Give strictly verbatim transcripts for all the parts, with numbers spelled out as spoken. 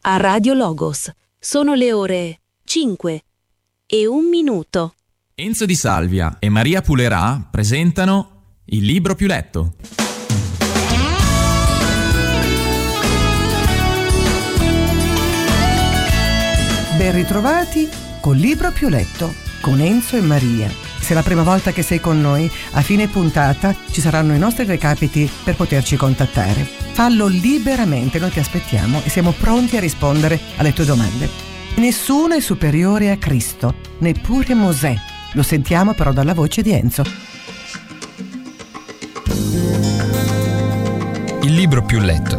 a Radio Logos. Sono le ore cinque e un minuto. Enzo Di Salvia e Maria Pulerà presentano Il libro più letto. Ben ritrovati col libro più letto con Enzo e Maria. Se è la prima volta che sei con noi, a fine puntata ci saranno i nostri recapiti per poterci contattare. Fallo liberamente, noi ti aspettiamo e siamo pronti a rispondere alle tue domande. Nessuno è superiore a Cristo, neppure Mosè. Lo sentiamo però dalla voce di Enzo. Il libro più letto.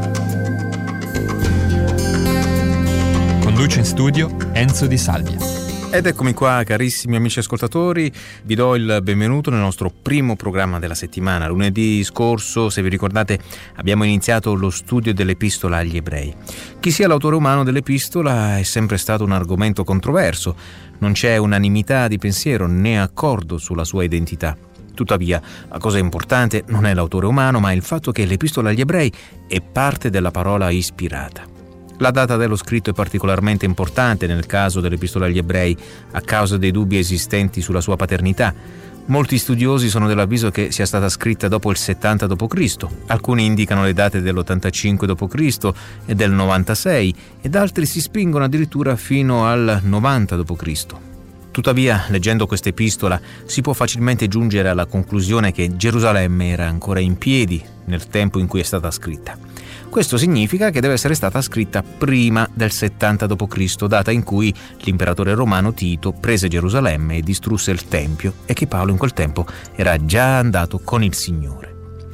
Conduce in studio Enzo Di Salvia. Ed eccomi qua, carissimi amici ascoltatori, vi do il benvenuto nel nostro primo programma della settimana. Lunedì scorso, se vi ricordate, abbiamo iniziato lo studio dell'Epistola agli Ebrei. Chi sia l'autore umano dell'Epistola è sempre stato un argomento controverso, non c'è unanimità di pensiero né accordo sulla sua identità. Tuttavia, la cosa importante non è l'autore umano, ma il fatto che l'Epistola agli Ebrei è parte della parola ispirata. La data dello scritto è particolarmente importante nel caso dell'Epistola agli Ebrei a causa dei dubbi esistenti sulla sua paternità. Molti studiosi sono dell'avviso che sia stata scritta dopo il settanta dopo Cristo Alcuni indicano le date dell'ottantacinque dopo Cristo e del novantasei ed altri si spingono addirittura fino al novanta dopo Cristo Tuttavia, leggendo questa epistola, si può facilmente giungere alla conclusione che Gerusalemme era ancora in piedi nel tempo in cui è stata scritta. Questo significa che deve essere stata scritta prima del settanta dopo Cristo data in cui l'imperatore romano Tito prese Gerusalemme e distrusse il Tempio e che Paolo in quel tempo era già andato con il Signore.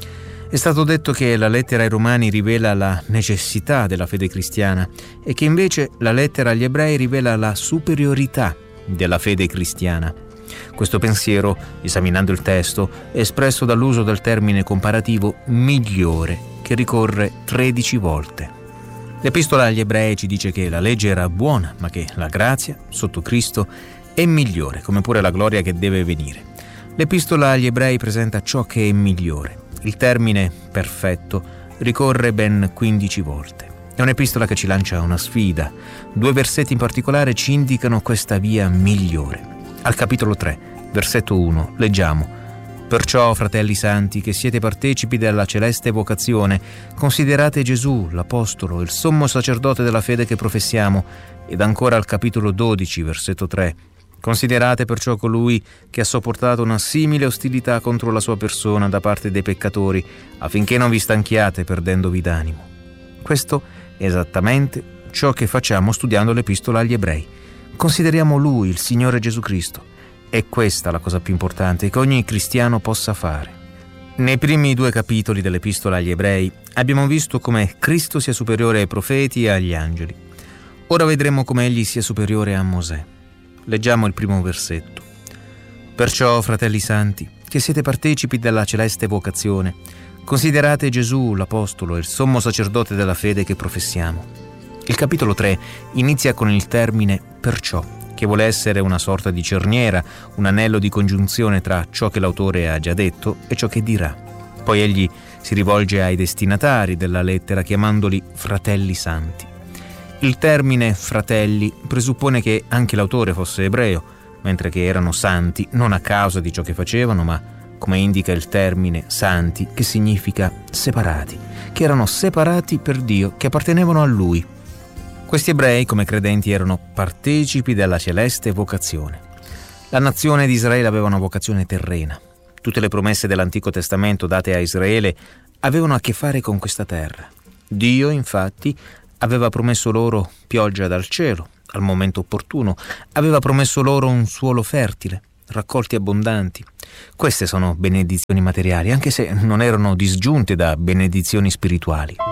È stato detto che la lettera ai Romani rivela la necessità della fede cristiana e che invece la lettera agli Ebrei rivela la superiorità della fede cristiana. Questo pensiero, esaminando il testo, è espresso dall'uso del termine comparativo migliore, che ricorre tredici volte. L'Epistola agli Ebrei ci dice che la legge era buona, ma che la grazia, sotto Cristo, è migliore, come pure la gloria che deve venire. L'Epistola agli Ebrei presenta ciò che è migliore. Il termine perfetto ricorre ben quindici volte. È un'epistola che ci lancia una sfida. Due versetti in particolare ci indicano questa via migliore. Al capitolo tre, versetto uno, leggiamo: «Perciò, fratelli santi, che siete partecipi della celeste vocazione, considerate Gesù, l'Apostolo, il sommo sacerdote della fede che professiamo». Ed ancora al capitolo dodici, versetto tre, «Considerate perciò colui che ha sopportato una simile ostilità contro la sua persona da parte dei peccatori, affinché non vi stanchiate perdendovi d'animo». Questo è esattamente ciò che facciamo studiando l'Epistola agli Ebrei. Consideriamo Lui, il Signore Gesù Cristo. È questa la cosa più importante che ogni cristiano possa fare. Nei primi due capitoli dell'Epistola agli Ebrei abbiamo visto come Cristo sia superiore ai profeti e agli angeli. Ora vedremo come Egli sia superiore a Mosè. Leggiamo il primo versetto. «Perciò, fratelli santi, che siete partecipi della celeste vocazione, considerate Gesù, l'Apostolo, il sommo sacerdote della fede che professiamo». Il capitolo tre inizia con il termine «perciò», che vuole essere una sorta di cerniera, un anello di congiunzione tra ciò che l'autore ha già detto e ciò che dirà. Poi egli si rivolge ai destinatari della lettera chiamandoli fratelli santi. Il termine fratelli presuppone che anche l'autore fosse ebreo, mentre che erano santi non a causa di ciò che facevano, ma come indica il termine santi, che significa separati, che erano separati per Dio, che appartenevano a Lui. Questi ebrei, come credenti, erano partecipi della celeste vocazione. La nazione di Israele aveva una vocazione terrena. Tutte le promesse dell'Antico Testamento date a Israele avevano a che fare con questa terra. Dio, infatti, aveva promesso loro pioggia dal cielo al momento opportuno, aveva promesso loro un suolo fertile, raccolti abbondanti. Queste sono benedizioni materiali, anche se non erano disgiunte da benedizioni spirituali.